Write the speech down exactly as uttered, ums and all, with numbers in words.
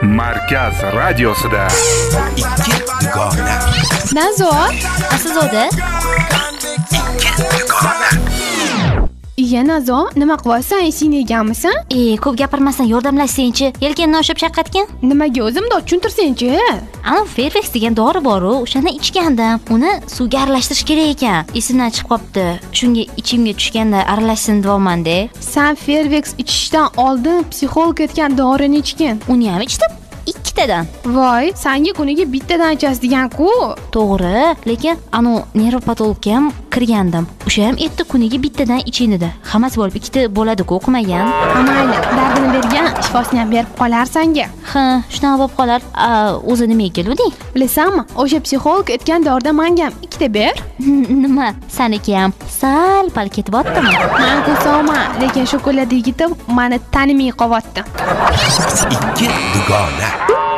Markaz radiosida ikki dugona. Nazo, Aslida iya Nazo, nima qilyapsan? Esingni yeganmisan? E, ko'p gapirmasdan yordamlashsang-chi. Yelkandan ushlab chaqqatgin. Nimaga o'zimda tushuntirsen-chi? Ana Fairvex degan dori bor-ku, o'shani ichgandim. Uni suvga aralashtirish kerak ekan. Esimdan chiqib qopti. Shunga ichimga tushganda aralashsin deyapman-da. Sen Fairvex ichishdan oldin psixolog aytgan dorini ichgin. Uni ham ichdim. ikkitadan. Voy, senga kuniga bittadan ichasiz degan-ku. To'g'ri, lekin anu nevropatologga ham kirgandim. O'sha ham aytdi kuniga bittadan ichin dedi. Hammasi bo'lib ikkita bo'ladi-ku, o'qimagan. Mayli, dardini bergan, shifosini ham berib qolar senga. Ha, shunaqa bo'lib qolar. O'zi nimaga keluvding? Bilasanmi? O'sha psixolog aytgan dorida menga ham ikkita ber. Nima? Saniki ham sal pal ketyaptimi? Men ko'rsam, lekin shokolad yigiti meni tanimay qolyapti. ikki dugona.